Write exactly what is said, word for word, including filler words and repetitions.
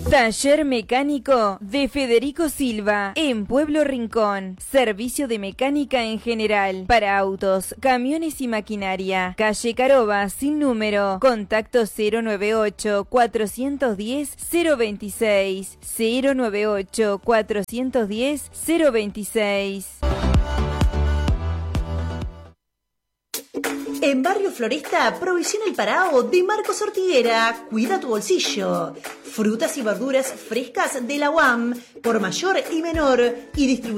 Taller mecánico de Federico Silva en Pueblo Rincón. Servicio de mecánica en general para autos, camiones y maquinaria. Calle Caroba sin número. Contacto cero nueve ocho, cuatrocientos diez, cero veintiséis. cero nueve ocho, cuatrocientos diez, cero veintiséis. En Barrio Floresta, Provisión El Parao de Marcos Ortiguera. Cuida tu bolsillo. Frutas y verduras frescas de la U A M por mayor y menor y distribución